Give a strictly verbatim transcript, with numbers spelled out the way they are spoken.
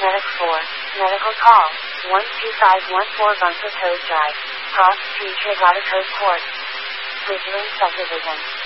Medic four, medical call, one two five one four Bunker Cove Drive, Cross Street, Trigata Cove Court. Bridgeland Subdivision.